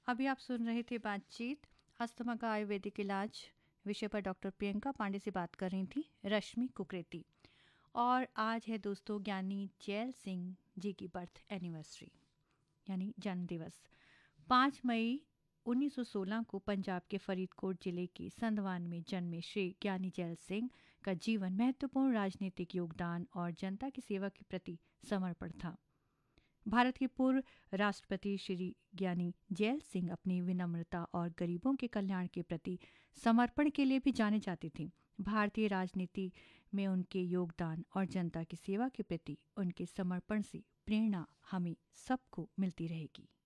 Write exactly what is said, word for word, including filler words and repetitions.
अभी आप सुन रहे थे बातचीत अस्थमा का आयुर्वेदिक इलाज विषय पर डॉक्टर प्रियंका पांडे से बात कर रही थी रश्मि कुकरेती। और आज है दोस्तों ज्ञानी जैल सिंह जी की बर्थ एनिवर्सरी यानी जन्म दिवस। पाँच मई उन्नीस सौ सोलह को पंजाब के फरीदकोट जिले के संधवान में जन्मे श्री ज्ञानी जैल सिंह का जीवन महत्वपूर्ण राजनीतिक योगदान और जनता की सेवा के प्रति समर्पण था। भारत के पूर्व राष्ट्रपति श्री ज्ञानी जैल सिंह अपनी विनम्रता और गरीबों के कल्याण के प्रति समर्पण के लिए भी जाने जाते थे। भारतीय राजनीति में उनके योगदान और जनता की सेवा के प्रति उनके समर्पण से प्रेरणा हमें सबको मिलती रहेगी।